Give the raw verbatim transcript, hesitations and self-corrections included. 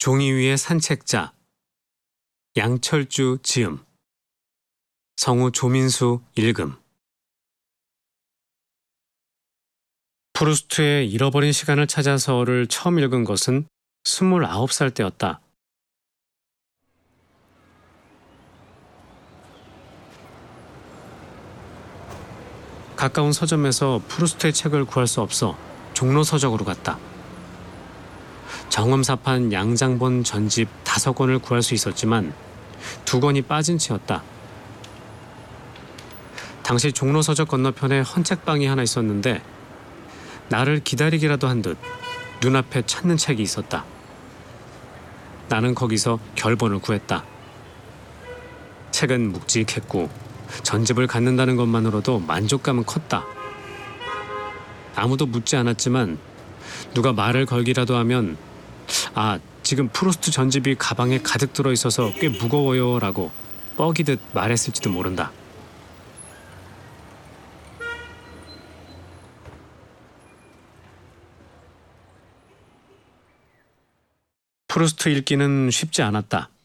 종이 위의 산책자, 양철주 지음, 성우 조민수 읽음. 프루스트의 잃어버린 시간을 찾아서를 처음 읽은 것은 스물아홉 살 때였다. 가까운 서점에서 프루스트의 책을 구할 수 없어 종로 서적으로 갔다. 정음사판 양장본 전집 다섯 권을 구할 수 있었지만 두 권이 빠진 채였다. 당시 종로 서적 건너편에 헌책방이 하나 있었는데 나를 기다리기라도 한 듯 눈앞에 찾는 책이 있었다. 나는 거기서 결본을 구했다. 책은 묵직했고 전집을 갖는다는 것만으로도 만족감은 컸다. 아무도 묻지 않았지만 누가 말을 걸기라도 하면 아, 지금 프루스트 전집이 가방에 가득 들어있어서 꽤 무거워요 라고 뻐기듯 말했을지도 모른다. 프루스트 읽기는 쉽지 않았다.